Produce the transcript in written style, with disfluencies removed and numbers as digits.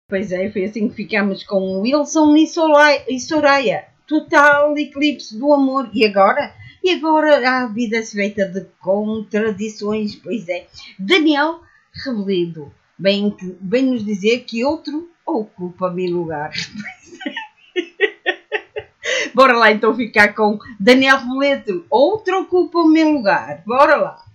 Pois é, foi assim que ficámos com Wilson e Soraya. Total eclipse do amor. E agora? E agora a vida é feita de contradições. Pois é. Daniel Rebelido. Bem nos dizer que outro ocupa meu lugar. Bora lá então ficar com Daniel Rebelido. Outro ocupa o meu lugar. Bora lá.